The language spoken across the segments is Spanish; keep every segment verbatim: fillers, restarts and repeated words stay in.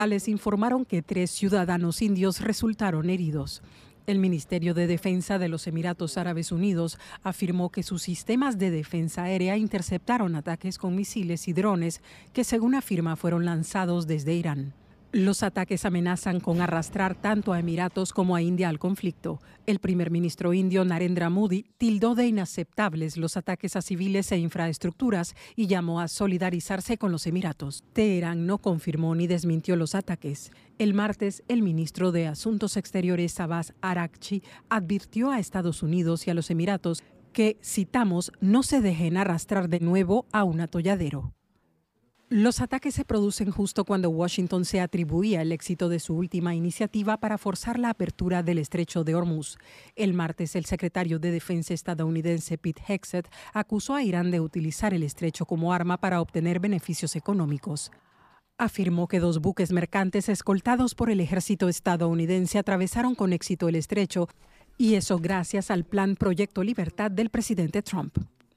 Les informaron que tres ciudadanos indios resultaron heridos. El Ministerio de Defensa de los Emiratos Árabes Unidos afirmó que sus sistemas de defensa aérea interceptaron ataques con misiles y drones que, según afirma, fueron lanzados desde Irán. Los ataques amenazan con arrastrar tanto a Emiratos como a India al conflicto. El primer ministro indio Narendra Modi tildó de inaceptables los ataques a civiles e infraestructuras y llamó a solidarizarse con los Emiratos. Teherán no confirmó ni desmintió los ataques. El martes, el ministro de Asuntos Exteriores Abbas Araghchi advirtió a Estados Unidos y a los Emiratos que, citamos, no se dejen arrastrar de nuevo a un atolladero. Los ataques se producen justo cuando Washington se atribuía el éxito de su última iniciativa para forzar la apertura del estrecho de Hormuz. El martes, el secretario de Defensa estadounidense Pete Hegseth acusó a Irán de utilizar el estrecho como arma para obtener beneficios económicos. Afirmó que dos buques mercantes escoltados por el ejército estadounidense atravesaron con éxito el estrecho, y eso gracias al plan Proyecto Libertad del presidente Trump.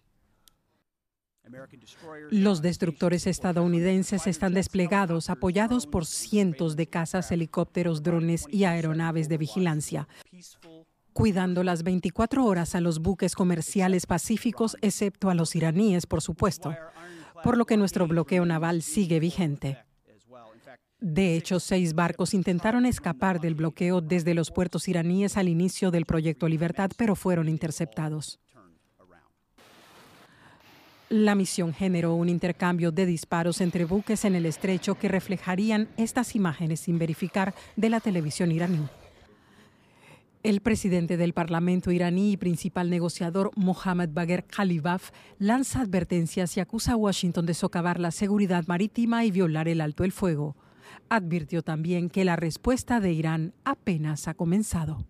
Los destructores estadounidenses están desplegados, apoyados por cientos de cazas, helicópteros, drones y aeronaves de vigilancia, cuidando las veinticuatro horas a los buques comerciales pacíficos, excepto a los iraníes, por supuesto, por lo que nuestro bloqueo naval sigue vigente. De hecho, seis barcos intentaron escapar del bloqueo desde los puertos iraníes al inicio del Proyecto Libertad, pero fueron interceptados. La misión generó un intercambio de disparos entre buques en el estrecho que reflejarían estas imágenes sin verificar de la televisión iraní. El presidente del Parlamento iraní y principal negociador Mohammad Bagher Khalibaf lanza advertencias y acusa a Washington de socavar la seguridad marítima y violar el alto el fuego. Advirtió también que la respuesta de Irán apenas ha comenzado.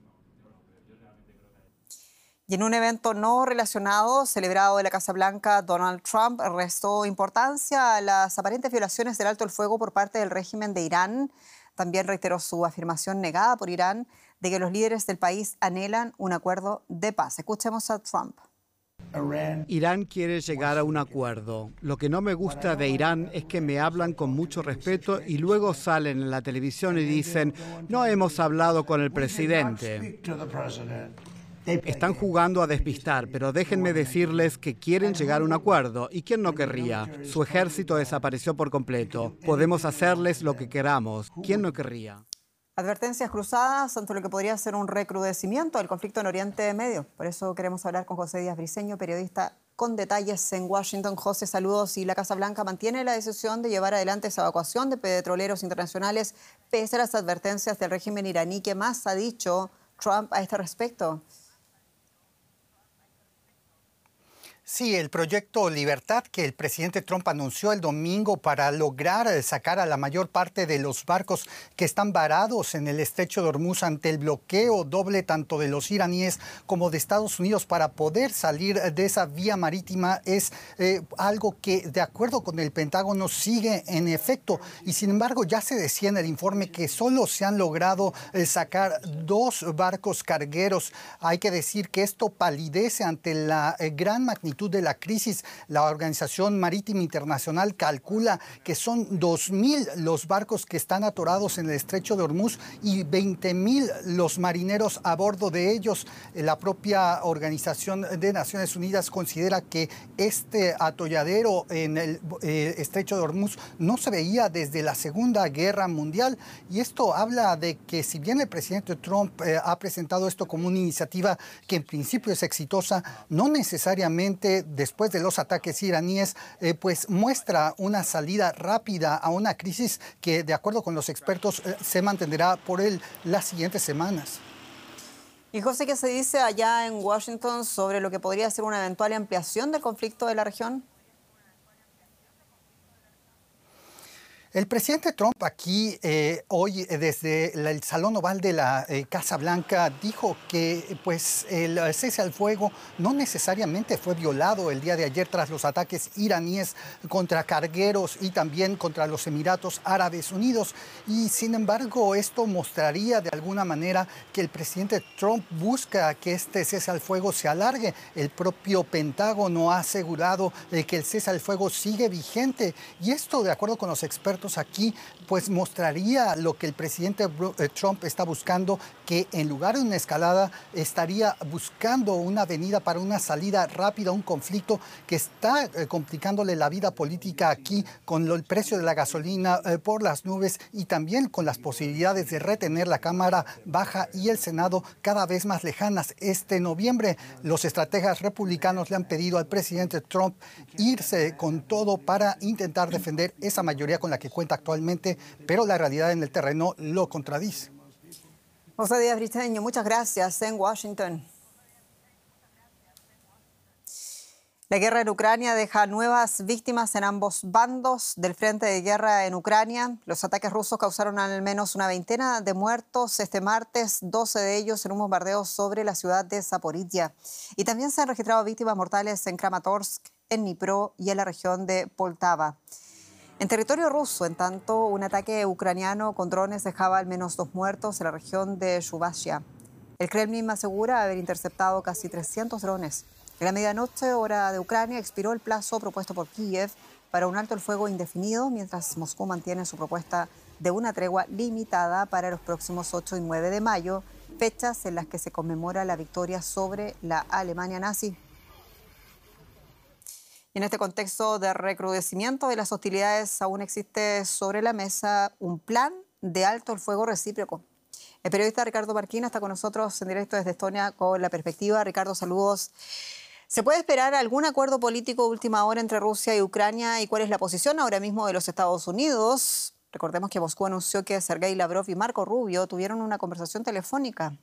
Y en un evento no relacionado, celebrado en la Casa Blanca, Donald Trump restó importancia a las aparentes violaciones del alto el fuego por parte del régimen de Irán. También reiteró su afirmación negada por Irán de que los líderes del país anhelan un acuerdo de paz. Escuchemos a Trump. Irán quiere llegar a un acuerdo. Lo que no me gusta de Irán es que me hablan con mucho respeto y luego salen en la televisión y dicen, no hemos hablado con el presidente. Están jugando a despistar, pero déjenme decirles que quieren llegar a un acuerdo. ¿Y quién no querría? Su ejército desapareció por completo. Podemos hacerles lo que queramos. ¿Quién no querría? Advertencias cruzadas ante lo que podría ser un recrudecimiento del conflicto en Oriente Medio. Por eso queremos hablar con José Díaz Briceño, periodista con detalles en Washington. José, saludos. Y la Casa Blanca mantiene la decisión de llevar adelante esa evacuación de petroleros internacionales pese a las advertencias del régimen iraní. ¿Qué más ha dicho Trump a este respecto? Sí, el proyecto Libertad que el presidente Trump anunció el domingo para lograr sacar a la mayor parte de los barcos que están varados en el estrecho de Hormuz ante el bloqueo doble tanto de los iraníes como de Estados Unidos para poder salir de esa vía marítima es eh, algo que, de acuerdo con el Pentágono, sigue en efecto. Y sin embargo, ya se decía en el informe que solo se han logrado eh, sacar dos barcos cargueros. Hay que decir que esto palidece ante la eh, gran magnitud de la crisis. La Organización Marítima Internacional calcula que son dos mil los barcos que están atorados en el estrecho de Hormuz y veinte mil los marineros a bordo de ellos. La propia Organización de Naciones Unidas considera que este atolladero en el eh, estrecho de Hormuz no se veía desde la Segunda Guerra Mundial, y esto habla de que si bien el presidente Trump eh, ha presentado esto como una iniciativa que en principio es exitosa, no necesariamente después de los ataques iraníes, eh, pues muestra una salida rápida a una crisis que, de acuerdo con los expertos, eh, se mantendrá por el, las siguientes semanas. Y José, ¿qué se dice allá en Washington sobre lo que podría ser una eventual ampliación del conflicto de la región? El presidente Trump aquí eh, hoy eh, desde la, el Salón Oval de la eh, Casa Blanca dijo que pues, el cese al fuego no necesariamente fue violado el día de ayer tras los ataques iraníes contra cargueros y también contra los Emiratos Árabes Unidos. Y sin embargo, esto mostraría de alguna manera que el presidente Trump busca que este cese al fuego se alargue. El propio Pentágono ha asegurado eh, que el cese al fuego sigue vigente, y esto, de acuerdo con los expertos, muertos aquí, pues mostraría lo que el presidente Trump está buscando, que en lugar de una escalada estaría buscando una avenida para una salida rápida a un conflicto que está eh, complicándole la vida política aquí con lo, el precio de la gasolina eh, por las nubes y también con las posibilidades de retener la Cámara Baja y el Senado cada vez más lejanas. Este noviembre los estrategas republicanos le han pedido al presidente Trump irse con todo para intentar defender esa mayoría con la que cuenta actualmente, pero la realidad en el terreno lo contradice. José Díaz Briceño, muchas gracias en Washington. La guerra en Ucrania deja nuevas víctimas en ambos bandos del frente de guerra en Ucrania. Los ataques rusos causaron al menos una veintena de muertos este martes, doce de ellos en un bombardeo sobre la ciudad de Zaporizhia. Y también se han registrado víctimas mortales en Kramatorsk, en Dnipro y en la región de Poltava. En territorio ruso, en tanto, un ataque ucraniano con drones dejaba al menos dos muertos en la región de Chuvashia. El Kremlin asegura haber interceptado casi trescientos drones. En la medianoche, hora de Ucrania, expiró el plazo propuesto por Kiev para un alto el fuego indefinido, mientras Moscú mantiene su propuesta de una tregua limitada para los próximos ocho y nueve de mayo, fechas en las que se conmemora la victoria sobre la Alemania nazi. En este contexto de recrudecimiento de las hostilidades, aún existe sobre la mesa un plan de alto el fuego recíproco. El periodista Ricardo Marquina está con nosotros en directo desde Estonia con la perspectiva. Ricardo, saludos. ¿Se puede esperar algún acuerdo político de última hora entre Rusia y Ucrania? ¿Y cuál es la posición ahora mismo de los Estados Unidos? Recordemos que Moscú anunció que Sergei Lavrov y Marco Rubio tuvieron una conversación telefónica.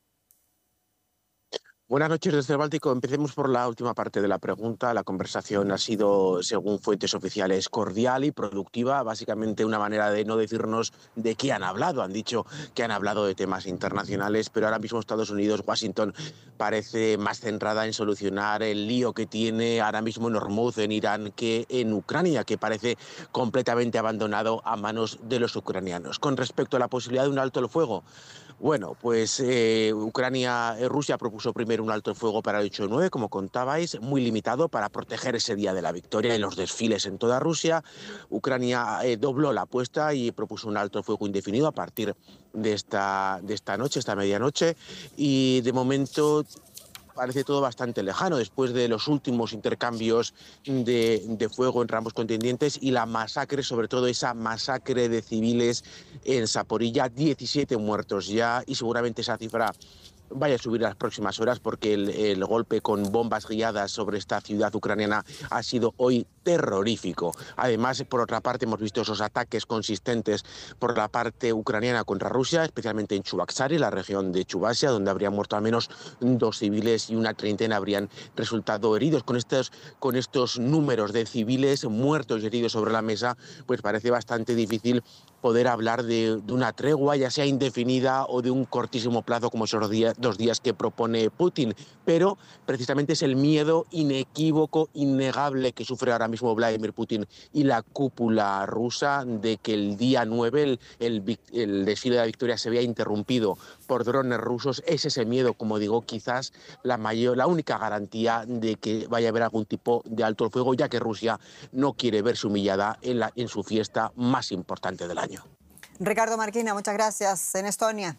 Buenas noches desde el Báltico. Empecemos por la última parte de la pregunta. La conversación ha sido, según fuentes oficiales, cordial y productiva. Básicamente una manera de no decirnos de qué han hablado. Han dicho que han hablado de temas internacionales, pero ahora mismo Estados Unidos, Washington, parece más centrada en solucionar el lío que tiene ahora mismo en Hormuz, en Irán, que en Ucrania, que parece completamente abandonado a manos de los ucranianos. Con respecto a la posibilidad de un alto el fuego, bueno, pues eh, Ucrania, eh, Rusia propuso primero un alto el fuego para el ocho de nueve, como contabais, muy limitado para proteger ese día de la victoria en los desfiles en toda Rusia. Ucrania eh, dobló la apuesta y propuso un alto el fuego indefinido a partir de esta, de esta noche, esta medianoche, y de momento parece todo bastante lejano después de los últimos intercambios de, de fuego entre ambos contendientes y la masacre, sobre todo esa masacre de civiles en Zaporizhia, diecisiete muertos ya, y seguramente esa cifra vaya a subir en las próximas horas porque el, el golpe con bombas guiadas sobre esta ciudad ucraniana ha sido hoy terrorífico. Además, por otra parte, hemos visto esos ataques consistentes por la parte ucraniana contra Rusia, especialmente en Chuvashia, la región de Chuvashia, donde habrían muerto al menos dos civiles y una treintena habrían resultado heridos. Con estos, con estos números de civiles muertos y heridos sobre la mesa, pues parece bastante difícil poder hablar de, de una tregua, ya sea indefinida o de un cortísimo plazo como esos días, dos días que propone Putin. Pero precisamente es el miedo inequívoco, innegable que sufre ahora mismo Vladimir Putin y la cúpula rusa de que el día nueve, el, el, el desfile de la victoria se vea interrumpido por drones rusos. Es ese miedo, como digo, quizás la, mayor, la única garantía de que vaya a haber algún tipo de alto el fuego, ya que Rusia no quiere verse humillada en, la, en su fiesta más importante del año. Ricardo Marquina, muchas gracias en Estonia.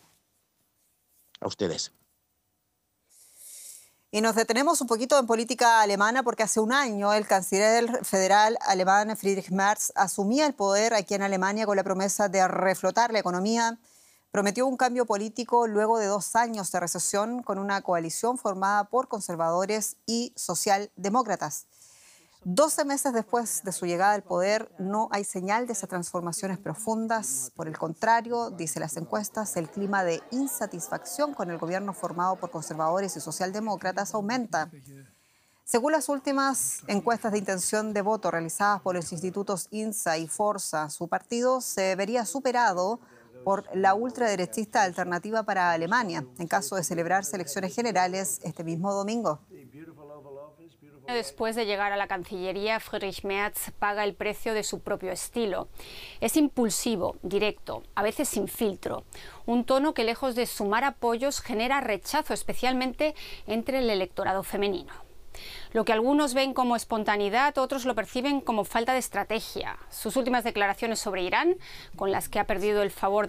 A ustedes. Y nos detenemos un poquito en política alemana porque hace un año el canciller federal alemán Friedrich Merz asumía el poder aquí en Alemania con la promesa de reflotar la economía. Prometió un cambio político luego de dos años de recesión con una coalición formada por conservadores y socialdemócratas. doce meses después de su llegada al poder, no hay señal de esas transformaciones profundas. Por el contrario, dice las encuestas, el clima de insatisfacción con el gobierno formado por conservadores y socialdemócratas aumenta. Según las últimas encuestas de intención de voto realizadas por los institutos INSA y Forza, su partido se vería superado por la ultraderechista Alternativa para Alemania, en caso de celebrarse elecciones generales este mismo domingo. Después de llegar a la Cancillería, Friedrich Merz paga el precio de su propio estilo. Es impulsivo, directo, a veces sin filtro. Un tono que, lejos de sumar apoyos, genera rechazo, especialmente entre el electorado femenino. Lo que algunos ven como espontaneidad, otros lo perciben como falta de estrategia. Sus últimas declaraciones sobre Irán, con las que ha perdido el favor de